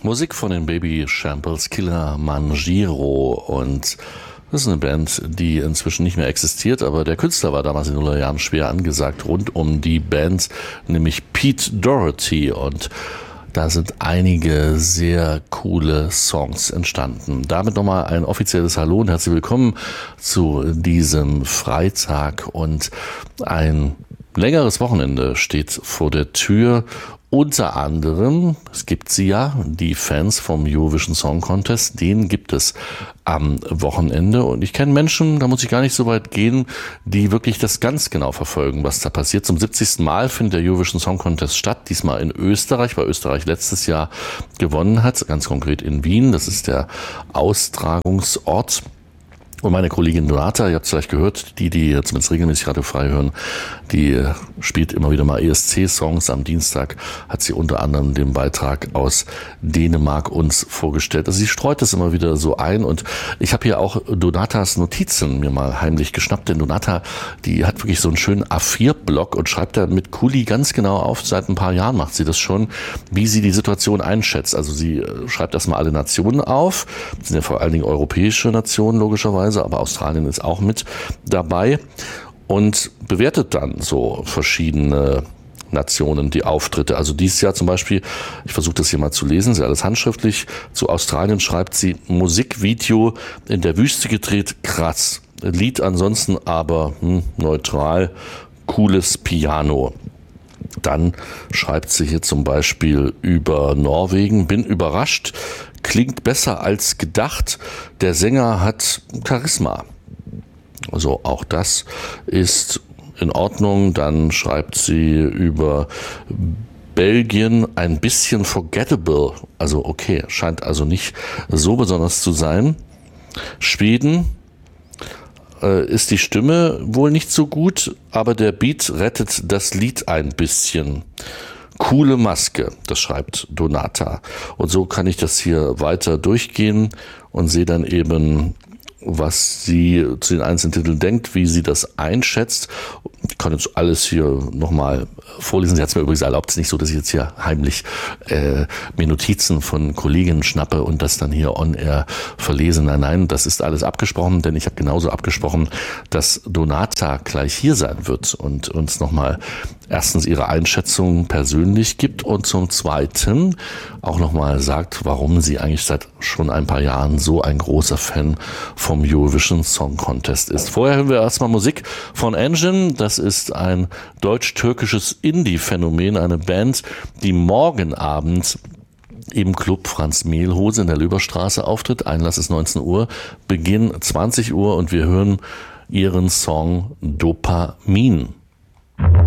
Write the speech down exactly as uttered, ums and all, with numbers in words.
Musik von den Baby Shambles, Kilimanjaro, und das ist eine Band, die inzwischen nicht mehr existiert, aber der Künstler war damals in den Nullerjahren schwer angesagt rund um die Band, nämlich Pete Doherty, und da sind einige sehr coole Songs entstanden. Damit nochmal ein offizielles Hallo und herzlich willkommen zu diesem Freitag, und ein längeres Wochenende steht vor der Tür. Unter anderem, es gibt sie ja, die Fans vom Eurovision Song Contest, den gibt es am Wochenende. Und ich kenne Menschen, da muss ich gar nicht so weit gehen, die wirklich das ganz genau verfolgen, was da passiert. Zum siebzigsten Mal findet der Eurovision Song Contest statt, diesmal in Österreich, weil Österreich letztes Jahr gewonnen hat, ganz konkret in Wien. Das ist der Austragungsort. Und meine Kollegin Donata, ihr habt es vielleicht gehört, die, die zumindest regelmäßig Radio Frei hören, die spielt immer wieder mal E S C-Songs. Am Dienstag hat sie unter anderem den Beitrag aus Dänemark uns vorgestellt. Also sie streut das immer wieder so ein, und ich habe hier auch Donatas Notizen mir mal heimlich geschnappt, denn Donata, die hat wirklich so einen schönen A vier Block und schreibt da mit Kuli ganz genau auf, seit ein paar Jahren macht sie das schon, wie sie die Situation einschätzt. Also sie schreibt erstmal alle Nationen auf, das sind ja vor allen Dingen europäische Nationen logischerweise, aber Australien ist auch mit dabei, und bewertet dann so verschiedene Nationen, die Auftritte. Also dieses Jahr zum Beispiel, ich versuche das hier mal zu lesen, ist ja alles handschriftlich, zu Australien schreibt sie: Musikvideo in der Wüste gedreht, krass. Lied ansonsten aber hm, neutral, cooles Piano. Dann schreibt sie hier zum Beispiel über Norwegen: bin überrascht, klingt besser als gedacht, der Sänger hat Charisma. Also auch das ist in Ordnung. Dann schreibt sie über Belgien: ein bisschen forgettable. Also okay, scheint also nicht so besonders zu sein. Schweden: äh, ist die Stimme wohl nicht so gut, aber der Beat rettet das Lied ein bisschen. Coole Maske, das schreibt Donata. Und so kann ich das hier weiter durchgehen und sehe dann eben, was sie zu den einzelnen Titeln denkt, wie sie das einschätzt. Ich kann jetzt alles hier nochmal vorlesen. Sie hat es mir übrigens erlaubt. Es ist nicht so, dass ich jetzt hier heimlich äh, mir Notizen von Kolleginnen schnappe und das dann hier on-air verlese. Nein, nein, das ist alles abgesprochen, denn ich habe genauso abgesprochen, dass Donata gleich hier sein wird und uns nochmal erstens ihre Einschätzung persönlich gibt und zum Zweiten auch nochmal sagt, warum sie eigentlich seit schon ein paar Jahren so ein großer Fan vom Eurovision Song Contest ist. Vorher hören wir erstmal Musik von Engine. Das ist ein deutsch-türkisches Indie-Phänomen, eine Band, die morgen Abend im Club Franz Mehlhose in der Löberstraße auftritt. Einlass ist neunzehn Uhr, Beginn zwanzig Uhr, und wir hören ihren Song Dopamin.